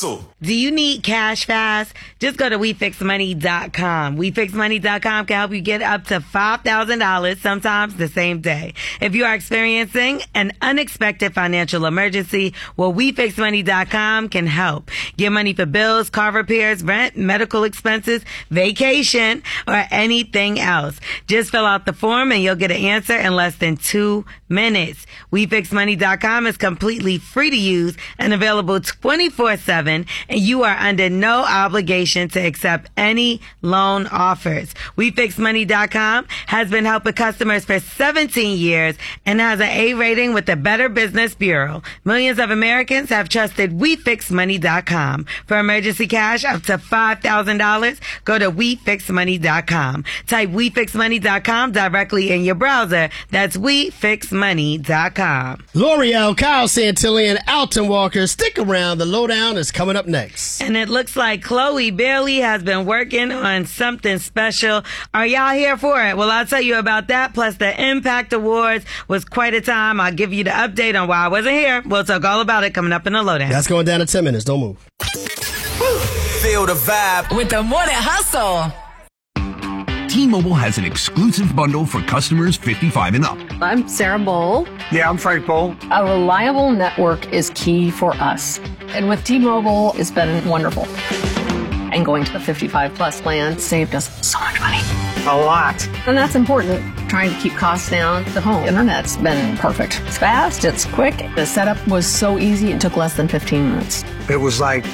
Hustle. Do you need cash fast? Just go to WeFixMoney.com. WeFixMoney.com can help you get up to $5,000, sometimes the same day. If you are experiencing an unexpected financial emergency, well, WeFixMoney.com can help. Get money for bills, car repairs, rent, medical expenses, vacation, or anything else. Just fill out the form and you'll get an answer in less than 2 minutes. WeFixMoney.com is completely free to use and available 24/7, and you are under no obligation to accept any loan offers. WeFixMoney.com has been helping customers for 17 years and has an A rating with the Better Business Bureau. Millions of Americans have trusted WeFixMoney.com. For emergency cash up to $5,000, go to WeFixMoney.com. Type WeFixMoney.com directly in your browser. That's WeFixMoney.com. L'Oreal, Kyle Santilli, and Alton Walker. Stick around. The lowdown is coming up next. And it looks like Chloe Bailey has been working on something special. Are y'all here for it? Well, I'll tell you about that. Plus, the Impact Awards was quite a time. I'll give you the update on why I wasn't here. We'll talk all about it coming up in the lowdown. That's going down in 10 minutes. Don't move. Feel the vibe with the Morning Hustle. T-Mobile has an exclusive bundle for customers 55 and up. I'm Sarah Bowl. Yeah, I'm Frank Bowl. A reliable network is key for us. And with T-Mobile, it's been wonderful. And going to the 55 plus plan saved us so much money. A lot. And that's important. Trying to keep costs down. The home internet's been perfect. It's fast, it's quick. The setup was so easy, it took less than 15 minutes. It was like,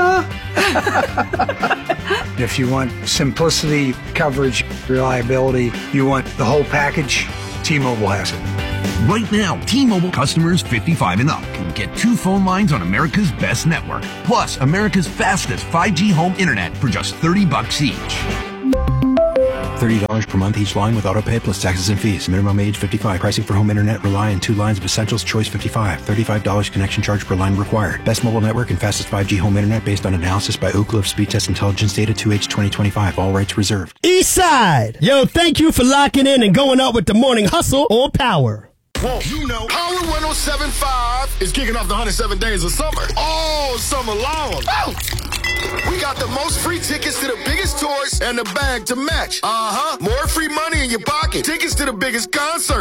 If you want simplicity, coverage, reliability, you want the whole package, T-Mobile has it. Right now, T-Mobile customers 55 and up can get 2 phone lines on America's best network, plus America's fastest 5G home internet for just $30 each. $30 per month each line with autopay plus taxes and fees. Minimum age 55. Pricing for home internet rely on 2 lines of Essentials Choice 55. $35 connection charge per line required. Best mobile network and fastest 5G home internet based on analysis by Ookla of Speed Test Intelligence data 2H 2025. All rights reserved. Eastside. Yo, thank you for locking in and going up with the Morning Hustle on Power. Whoa. You know, Power 107.5 is kicking off the 107 days of summer. All summer long. Oh. We got the most free tickets to the biggest tours and the bag to match. More free money in your pocket. Tickets to the biggest concert.